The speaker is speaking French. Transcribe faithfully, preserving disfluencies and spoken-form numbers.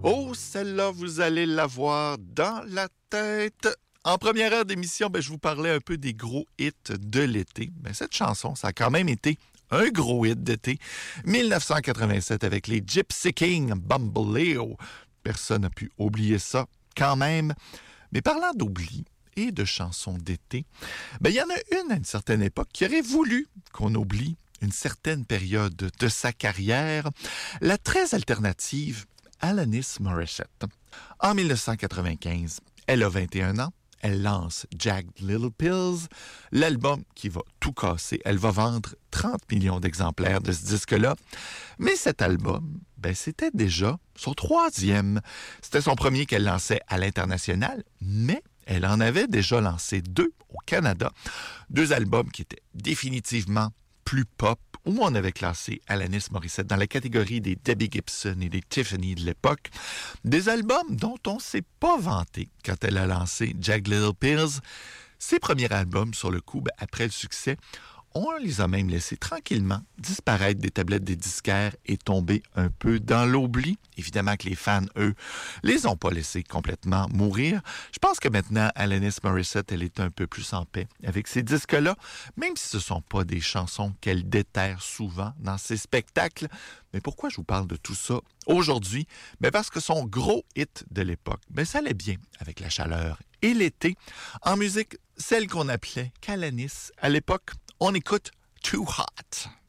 Oh, celle-là, vous allez l'avoir dans la tête. En première heure d'émission, ben, je vous parlais un peu des gros hits de l'été. Ben, cette chanson, ça a quand même été un gros hit d'été. dix-neuf cent quatre-vingt-sept avec les Gypsy Kings, Bamboleo. Personne n'a pu oublier ça quand même. Mais parlant d'oubli et de chansons d'été, ben, il y en a une à une certaine époque qui aurait voulu qu'on oublie une certaine période de sa carrière, la très alternative Alanis Morissette. En dix-neuf cent quatre-vingt-quinze, elle a vingt et un ans. Elle lance Jagged Little Pills, l'album qui va tout casser. Elle va vendre trente millions d'exemplaires de ce disque-là. Mais cet album, ben, c'était déjà son troisième. C'était son premier qu'elle lançait à l'international, mais elle en avait déjà lancé deux au Canada. Deux albums qui étaient définitivement plus pop, où on avait classé Alanis Morissette dans la catégorie des Debbie Gibson et des Tiffany de l'époque. Des albums dont on ne s'est pas vanté quand elle a lancé Jagged Little Pills. Ses premiers albums, sur le coup, ben, après le succès, on les a même laissés tranquillement disparaître des tablettes des disquaires et tomber un peu dans l'oubli. Évidemment que les fans, eux, les ont pas laissés complètement mourir. Je pense que maintenant, Alanis Morissette, elle est un peu plus en paix avec ces disques-là, même si ce ne sont pas des chansons qu'elle déterre souvent dans ses spectacles. Mais pourquoi je vous parle de tout ça aujourd'hui? Ben parce que son gros hit de l'époque, ben ça allait bien avec la chaleur et l'été. En musique, celle qu'on appelait qu'Alanis à l'époque, on écoute Too Hot.